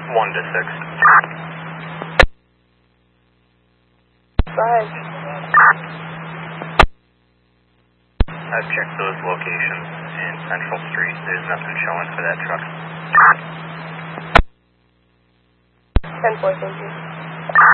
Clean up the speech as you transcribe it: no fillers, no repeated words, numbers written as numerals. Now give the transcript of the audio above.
1 to 6. 5. I've checked those locations in Central Street. There's nothing showing for that truck. 10-4, thank you.